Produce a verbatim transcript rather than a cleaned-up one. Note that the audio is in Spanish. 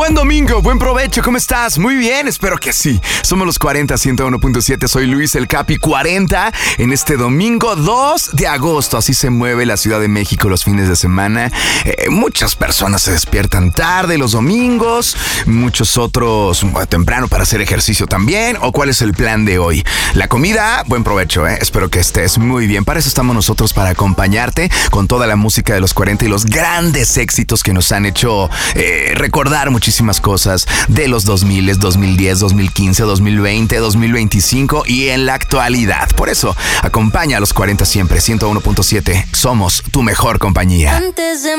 Buen domingo, buen provecho, ¿cómo estás? Muy bien, espero que sí. Somos los cuarenta, ciento uno punto siete, soy Luis el Capi cuarenta en este domingo dos de agosto. Así se mueve la Ciudad de México los fines de semana. Eh, muchas personas se despiertan tarde los domingos, muchos otros bueno, temprano para hacer ejercicio también. ¿O cuál es el plan de hoy? La comida, buen provecho, ¿eh? Espero que estés muy bien. Para eso estamos nosotros, para acompañarte con toda la música de los cuarenta y los grandes éxitos que nos han hecho eh, recordar muchísimas cosas de los dos mil, dos mil diez, dos mil quince, dos mil veinte, dos mil veinticinco y en la actualidad. Por eso, acompaña a los cuarenta siempre. ciento uno punto siete. Somos tu mejor compañía. Antes de